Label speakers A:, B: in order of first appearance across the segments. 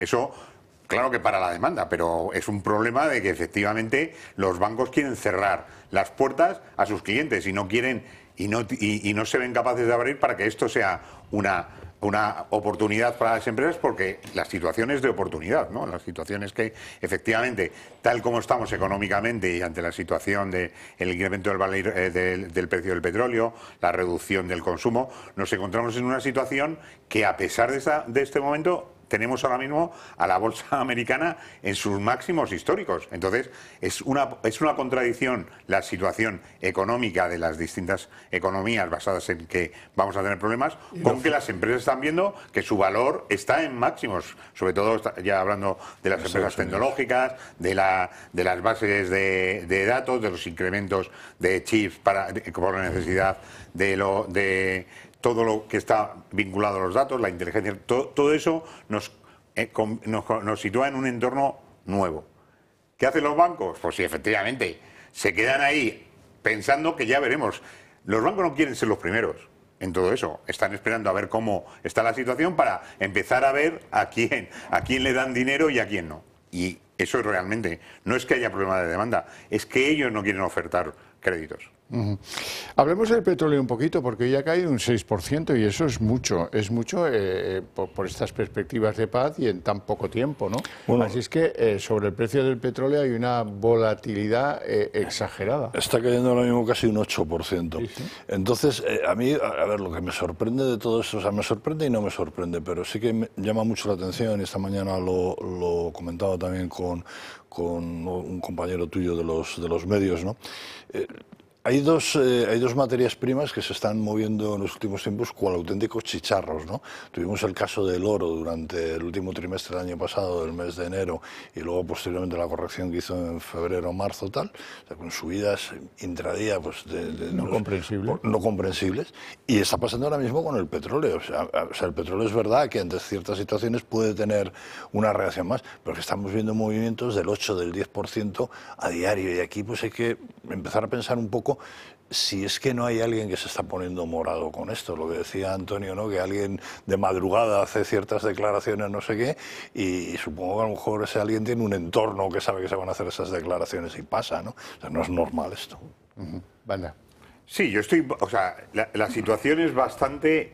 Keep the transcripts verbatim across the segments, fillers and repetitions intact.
A: Eso, claro que para la demanda, pero es un problema de que efectivamente los bancos quieren cerrar las puertas a sus clientes y no quieren y no, y, y no se ven capaces de abrir para que esto sea una, una oportunidad para las empresas, porque la situación es de oportunidad, ¿no? La situación es que efectivamente, tal como estamos económicamente y ante la situación del incremento del, valor, eh, del, del precio del petróleo, la reducción del consumo, nos encontramos en una situación que, a pesar de, esta, de este momento, tenemos ahora mismo a la bolsa americana en sus máximos históricos. Entonces, es una, es una contradicción la situación económica de las distintas economías basadas en que vamos a tener problemas, con que las empresas están viendo que su valor está en máximos, sobre todo ya hablando de las empresas tecnológicas, de, la, de las bases de, de datos, de los incrementos de chips para, de, por la necesidad de lo... de todo lo que está vinculado a los datos, la inteligencia, todo, todo eso nos, eh, com, nos, nos sitúa en un entorno nuevo. ¿Qué hacen los bancos? Pues sí, efectivamente, se quedan ahí pensando que ya veremos. Los bancos no quieren ser los primeros en todo eso. Están esperando a ver cómo está la situación para empezar a ver a quién, a quién le dan dinero y a quién no. Y eso es realmente, no es que haya problema de demanda, es que ellos no quieren ofertar créditos.
B: Uh-huh. Hablemos del petróleo un poquito, porque hoy ha caído un seis por ciento y eso es mucho, es mucho eh, por, por estas perspectivas de paz y en tan poco tiempo, ¿no? Bueno, así es que eh, sobre el precio del petróleo hay una volatilidad eh, exagerada.
C: Está cayendo ahora mismo casi un ocho por ciento. Sí, sí. Entonces, eh, a mí, a ver, lo que me sorprende de todo esto, o sea, me sorprende y no me sorprende, pero sí que me llama mucho la atención, y esta mañana lo, lo comentaba también con, con un compañero tuyo de los, de los medios, ¿no? Eh, Hay dos, eh, hay dos materias primas que se están moviendo en los últimos tiempos cual auténticos chicharros, ¿no? Tuvimos el caso del oro durante el último trimestre del año pasado, del mes de enero, y luego posteriormente la corrección que hizo en febrero, marzo, tal, o sea, con subidas intradía pues, de, de,
B: no,
C: pues,
B: comprensible.
C: no comprensibles. Y está pasando ahora mismo con el petróleo. O sea, o sea, el petróleo es verdad que ante ciertas situaciones puede tener una reacción más, pero que estamos viendo movimientos del ocho, del diez por ciento a diario. Y aquí pues hay que empezar a pensar un poco si es que no hay alguien que se está poniendo morado con esto, lo que decía Antonio, ¿no? Que alguien de madrugada hace ciertas declaraciones, no sé qué, y, y supongo que a lo mejor ese alguien tiene un entorno que sabe que se van a hacer esas declaraciones y pasa, ¿no? O sea, no es normal esto.
B: Uh-huh. Vale.
A: Sí, yo estoy, o sea, la, la situación es bastante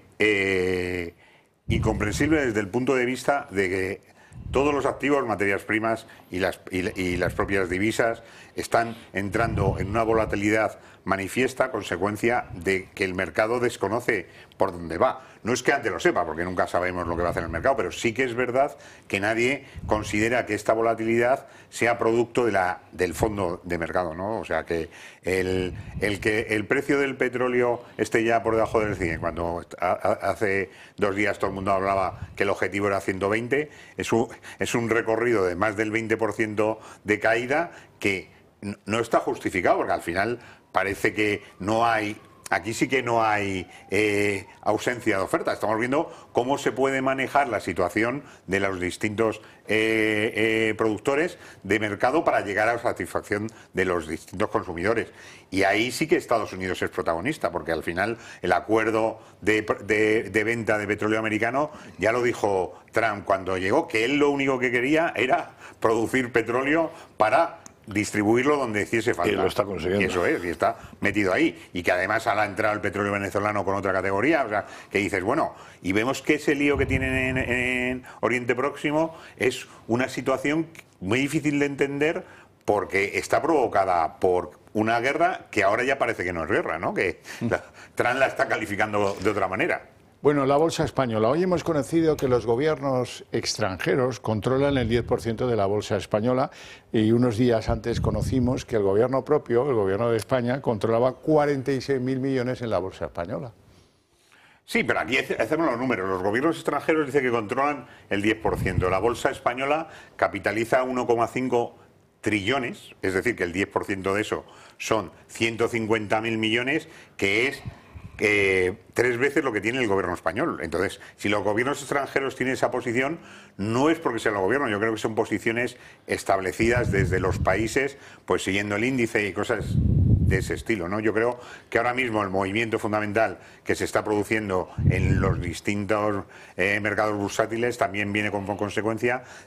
A: eh, incomprensible desde el punto de vista de que todos los activos, materias primas y las, y, y las propias divisas están entrando en una volatilidad manifiesta, consecuencia de que el mercado desconoce por dónde va. No es que antes lo sepa, porque nunca sabemos lo que va a hacer el mercado, pero sí que es verdad que nadie considera que esta volatilidad sea producto de la, del fondo de mercado, ¿no? O sea, que el, el que el precio del petróleo esté ya por debajo del cien, cuando a, a, hace dos días todo el mundo hablaba que el objetivo era ciento veinte, es un, es un recorrido de más del veinte por ciento de caída que no está justificado, porque al final parece que no hay, aquí sí que no hay eh, ausencia de oferta. Estamos viendo cómo se puede manejar la situación de los distintos eh, eh, productores de mercado para llegar a la satisfacción de los distintos consumidores. Y ahí sí que Estados Unidos es protagonista, porque al final el acuerdo de, de, de venta de petróleo americano, ya lo dijo Trump cuando llegó, que él lo único que quería era producir petróleo para distribuirlo donde hiciese falta.
C: Y lo está consiguiendo.
A: Y eso es, y está metido ahí. Y que además ha entrado el petróleo venezolano con otra categoría, o sea, que dices, bueno, y vemos que ese lío que tienen en, en Oriente Próximo es una situación muy difícil de entender, porque está provocada por una guerra que ahora ya parece que no es guerra, ¿no? Que la, Trump la está calificando de otra manera.
B: Bueno, la bolsa española. Hoy hemos conocido que los gobiernos extranjeros controlan el diez por ciento de la bolsa española, y unos días antes conocimos que el gobierno propio, el gobierno de España, controlaba cuarenta y seis mil millones en la bolsa española.
A: Sí, pero aquí hacemos los números. Los gobiernos extranjeros dicen que controlan el diez por ciento. La bolsa española capitaliza uno coma cinco trillones, es decir, que el diez por ciento de eso son ciento cincuenta mil millones, que es Eh, tres veces lo que tiene el gobierno español. Entonces, si los gobiernos extranjeros tienen esa posición, no es porque sean los gobiernos, yo creo que son posiciones establecidas desde los países, pues siguiendo el índice y cosas de ese estilo, ¿no? Yo creo que ahora mismo el movimiento fundamental que se está produciendo en los distintos eh, mercados bursátiles también viene como consecuencia